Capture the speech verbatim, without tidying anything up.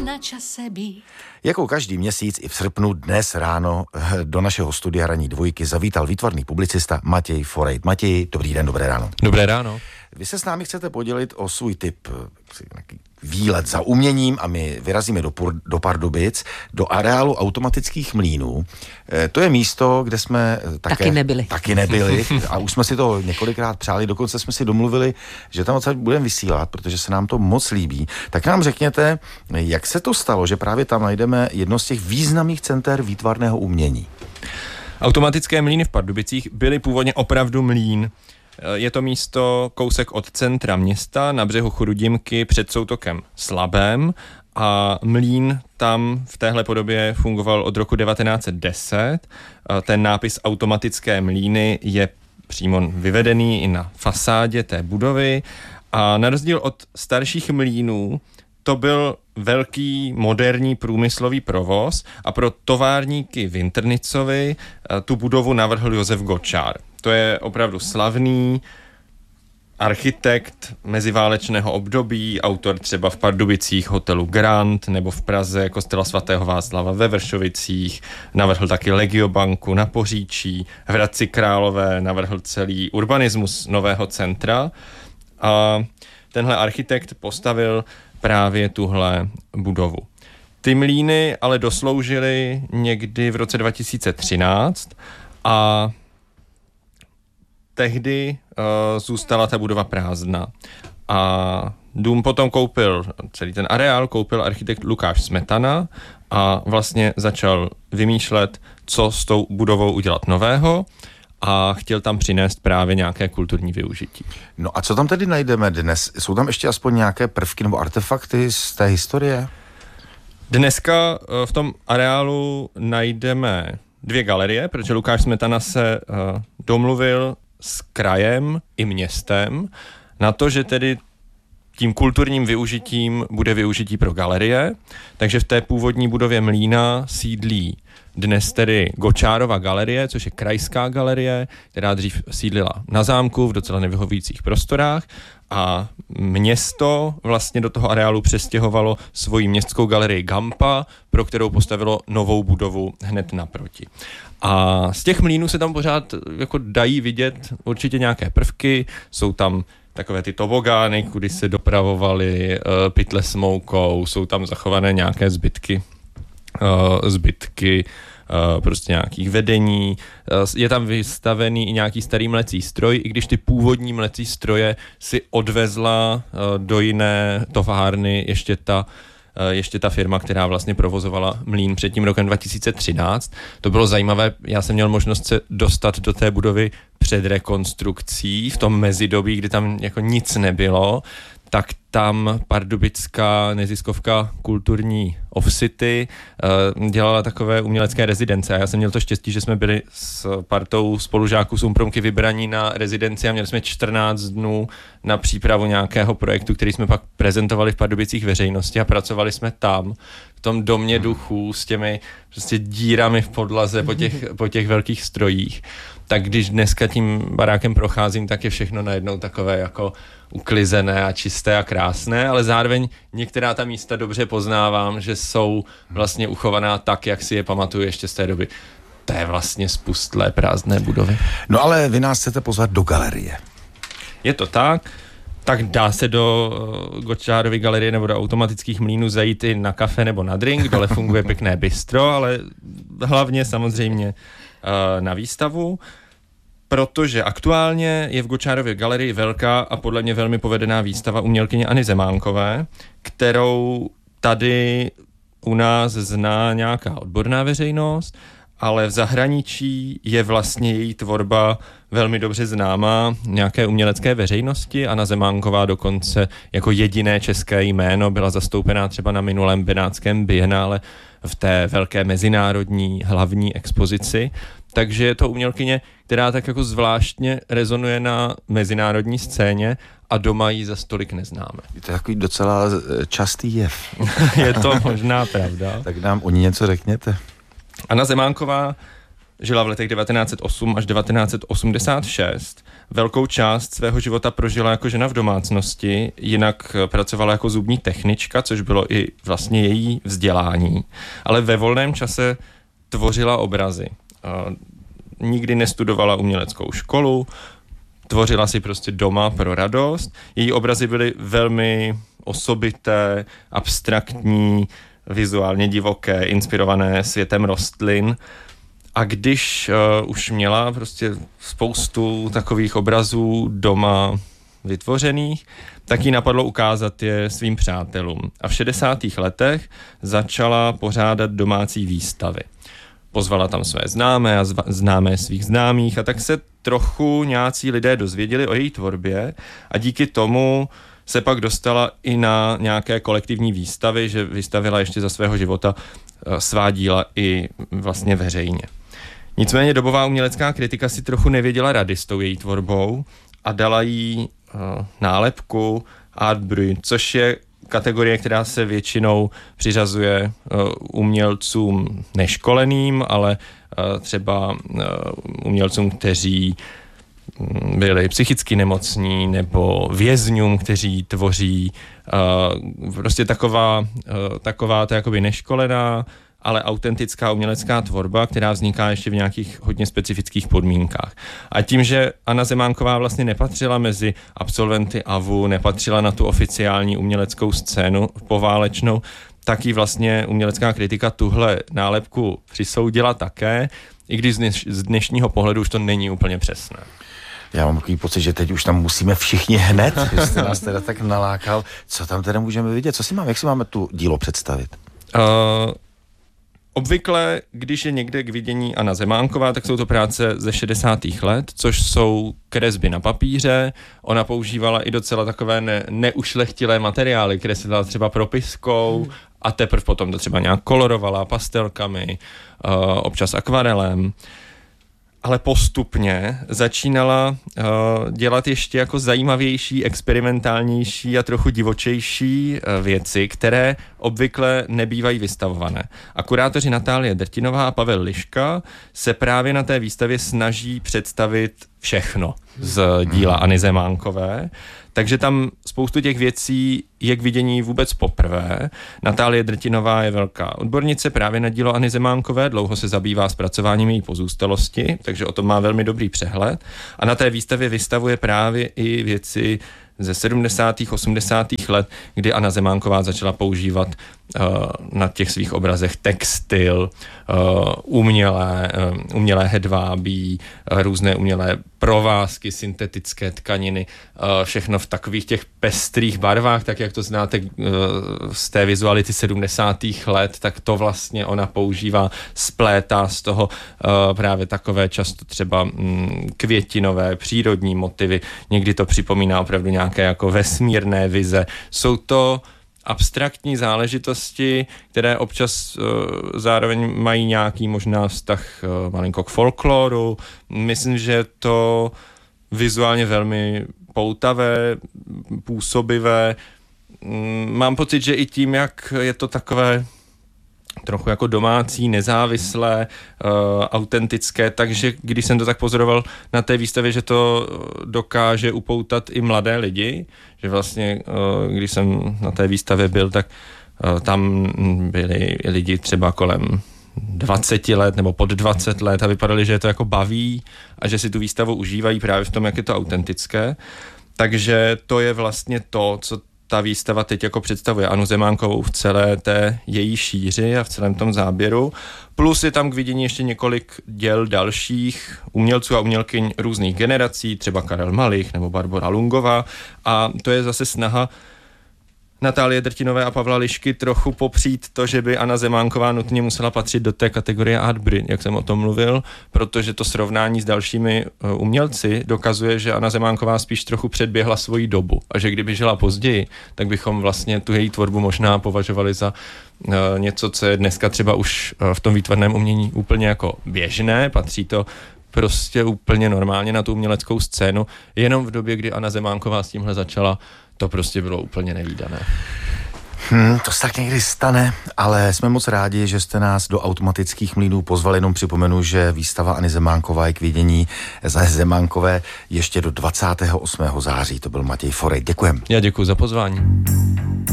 na čase být. Jako každý měsíc i v srpnu dnes ráno do našeho studia Ranní dvojky zavítal výtvarný publicista Matěj Forejt. Matěj, dobrý den, dobré ráno. Dobré ráno. Vy se s námi chcete podělit o svůj tip výlet za uměním a my vyrazíme do, do Pardubic, do areálu automatických mlýnů. E, to je místo, kde jsme také, taky nebyli. Taky nebyli a už jsme si to několikrát přáli, dokonce jsme si domluvili, že tam odsaď budeme vysílat, protože se nám to moc líbí. Tak nám řekněte, jak se to stalo, že právě tam najdeme jedno z těch významných center výtvarného umění. Automatické mlýny v Pardubicích byly původně opravdu mlýn. Je to místo kousek od centra města na břehu Chrudimky před soutokem Slabém a mlýn tam v téhle podobě fungoval od roku devatenáct set deset. Ten nápis automatické mlýny je přímo vyvedený i na fasádě té budovy a na rozdíl od starších mlýnů to byl velký moderní průmyslový provoz a pro továrníky Winternicovi tu budovu navrhl Josef Gočár. To je opravdu slavný architekt meziválečného období, autor třeba v Pardubicích hotelu Grand nebo v Praze kostela svatého Václava ve Vršovicích, navrhl taky Legiobanku na Poříčí, v Hradci Králové navrhl celý urbanismus nového centra a tenhle architekt postavil právě tuhle budovu. Ty mlýny ale dosloužily někdy v roce dva tisíce třináct a tehdy uh, zůstala ta budova prázdná. A dům potom koupil, celý ten areál koupil architekt Lukáš Smetana a vlastně začal vymýšlet, co s tou budovou udělat nového a chtěl tam přinést právě nějaké kulturní využití. No a co tam tedy najdeme dnes? Jsou tam ještě aspoň nějaké prvky nebo artefakty z té historie? Dneska v tom areálu najdeme dvě galerie, protože Lukáš Smetana se uh, domluvil s krajem i městem na to, že tedy tím kulturním využitím bude využití pro galerie, takže v té původní budově mlýna sídlí dnes tedy Gočárova galerie, což je krajská galerie, která dřív sídlila na zámku v docela nevyhovujících prostorách a město vlastně do toho areálu přestěhovalo svoji městskou galerii Gampa, pro kterou postavilo novou budovu hned naproti. A z těch mlýnů se tam pořád jako dají vidět určitě nějaké prvky, jsou tam takové ty tobogány, kudy se dopravovaly uh, pytle s moukou, jsou tam zachované nějaké zbytky, uh, zbytky uh, prostě nějakých vedení, uh, je tam vystavený i nějaký starý mlecí stroj, i když ty původní mlecí stroje si odvezla uh, do jiné továrny ještě ta ještě ta firma, která vlastně provozovala mlýn před tím rokem dva tisíce třináct. To bylo zajímavé, já jsem měl možnost se dostat do té budovy před rekonstrukcí, v tom mezidobí, kdy tam jako nic nebylo, tak tam pardubická neziskovka Kulturní Off-City uh, dělala takové umělecké rezidence a já jsem měl to štěstí, že jsme byli s partou spolužáků z Umpromky vybraní na rezidenci a měli jsme čtrnáct dnů na přípravu nějakého projektu, který jsme pak prezentovali v Pardubicích veřejnosti a pracovali jsme tam v tom domě duchů s těmi prostě dírami v podlaze po těch, po těch velkých strojích. Tak když dneska tím barákem procházím, tak je všechno najednou takové jako uklizené a čisté a krásné, ale zároveň některá ta místa dobře poznávám, že jsou vlastně uchovaná tak, jak si je pamatuju ještě z té doby. To je vlastně spustlé prázdné budovy. No ale vy nás chcete pozvat do galerie. Je to tak, tak dá se do Gočárovy galerie nebo do automatických mlýnů zajít i na kafe nebo na drink, dole funguje pěkné bistro, ale hlavně samozřejmě na výstavu, protože aktuálně je v Gočárově galerii velká a podle mě velmi povedená výstava umělkyně Anny Zemánkové, kterou tady u nás zná nějaká odborná veřejnost, ale v zahraničí je vlastně její tvorba velmi dobře známá nějaké umělecké veřejnosti. Anna Zemánková dokonce jako jediné české jméno byla zastoupená třeba na minulém benátském bienále v té velké mezinárodní hlavní expozici. Takže je to umělkyně, která tak jako zvláštně rezonuje na mezinárodní scéně a doma ji za stolik neznáme. Je to takový docela častý jev. Je to možná pravda. Tak nám o ní něco řekněte. Anna Zemánková žila v letech devatenáct set osm až devatenáct set osmdesát šest velkou část svého života prožila jako žena v domácnosti, jinak pracovala jako zubní technička, což bylo i vlastně její vzdělání, ale ve volném čase tvořila obrazy. Nikdy nestudovala uměleckou školu, tvořila si prostě doma pro radost. Její obrazy byly velmi osobité, abstraktní, vizuálně divoké, inspirované světem rostlin. A když uh, už měla prostě spoustu takových obrazů doma vytvořených, tak jí napadlo ukázat je svým přátelům. A v šedesátých letech začala pořádat domácí výstavy. Pozvala tam své známé a zva- známé svých známých a tak se trochu nějací lidé dozvěděli o její tvorbě a díky tomu se pak dostala i na nějaké kolektivní výstavy, že vystavila ještě za svého života uh, svá díla i vlastně veřejně. Nicméně dobová umělecká kritika si trochu nevěděla rady s tou její tvorbou a dala jí uh, nálepku Art Brut, což je kategorie, která se většinou přiřazuje uh, umělcům neškoleným, ale uh, třeba uh, umělcům, kteří byli psychicky nemocní nebo vězňům, kteří tvoří uh, prostě taková, uh, taková to jakoby neškolená, ale autentická umělecká tvorba, která vzniká ještě v nějakých hodně specifických podmínkách. A tím, že Anna Zemánková vlastně nepatřila mezi absolventy A V U, nepatřila na tu oficiální uměleckou scénu poválečnou, tak jí vlastně umělecká kritika tuhle nálepku přisoudila také, i když z dnešního pohledu už to není úplně přesné. Já mám takový pocit, že teď už tam musíme všichni hned, že jste nás teda tak nalákal. Co tam teda můžeme vidět? Co si máme, jak si máme tu dílo představit? Uh, obvykle, když je někde k vidění Anna Zemánková, tak jsou to práce ze šedesátých let, což jsou kresby na papíře. Ona používala i docela takové ne, neušlechtilé materiály, kreslila třeba propiskou hmm. a teprve potom to třeba nějak kolorovala pastelkami, uh, občas akvarelem. Ale postupně začínala uh, dělat ještě jako zajímavější, experimentálnější a trochu divočejší uh, věci, které obvykle nebývají vystavované. A kurátoři Natálie Drtinová a Pavel Liška se právě na té výstavě snaží představit všechno z díla Anny Zemánkové, takže tam spoustu těch věcí je k vidění vůbec poprvé. Natálie Drtinová je velká odbornice právě na dílo Anny Zemánkové, dlouho se zabývá zpracováním její pozůstalosti, takže o tom má velmi dobrý přehled. A na té výstavě vystavuje právě i věci ze sedmdesátých, osmdesátých let, kdy Anna Zemánková začala používat uh, na těch svých obrazech textil, uh, umělé, uh, umělé hedvábí, uh, různé umělé provázky, syntetické tkaniny, uh, všechno v takových těch pestrých barvách, tak jak to znáte uh, z té vizuality sedmdesátých let, tak to vlastně ona používá, splétá z toho uh, právě takové často třeba um, květinové, přírodní motivy, někdy to připomíná opravdu nějaké jako vesmírné vize. Jsou to abstraktní záležitosti, které občas uh, zároveň mají nějaký možná vztah uh, malinko k folkloru. Myslím, že je to vizuálně velmi poutavé, působivé. Mm, mám pocit, že i tím, jak je to takové trochu jako domácí, nezávislé, uh, autentické, takže když jsem to tak pozoroval na té výstavě, že to dokáže upoutat i mladé lidi, že vlastně, uh, když jsem na té výstavě byl, tak uh, tam byli lidi třeba kolem dvacet let nebo pod dvacet let a vypadali, že je to jako baví a že si tu výstavu užívají právě v tom, jak je to autentické. Takže to je vlastně to, co ta výstava teď jako představuje Annu Zemánkovou v celé té její šíři a v celém tom záběru. Plus je tam k vidění ještě několik děl dalších umělců a umělkyň různých generací, třeba Karel Malich nebo Barbora Lungová. A to je zase snaha Natálie Drtinové a Pavla Lišky trochu popřít to, že by Anna Zemánková nutně musela patřit do té kategorie Art Brut, jak jsem o tom mluvil, protože to srovnání s dalšími umělci dokazuje, že Anna Zemánková spíš trochu předběhla svoji dobu a že kdyby žila později, tak bychom vlastně tu její tvorbu možná považovali za uh, něco, co je dneska třeba už uh, v tom výtvarném umění úplně jako běžné, patří to prostě úplně normálně na tu uměleckou scénu, jenom v době, kdy Anna Zemánková s tímhle začala, to prostě bylo úplně nevídané. Hmm, to se tak někdy stane, ale jsme moc rádi, že jste nás do Automatických mlýnů pozvali. Jenom připomenu, že výstava Anny Zemánkové je k vidění za Zemánkové ještě do dvacátého osmého září. To byl Matěj Forej. Děkujem. Já děkuji za pozvání.